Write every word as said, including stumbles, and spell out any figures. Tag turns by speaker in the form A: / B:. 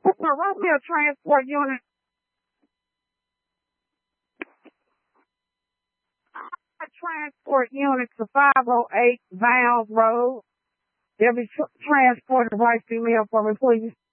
A: Run me a transport unit. A transport unit to five oh eight Valve Road. They'll be tr- transported right through mail for me, please.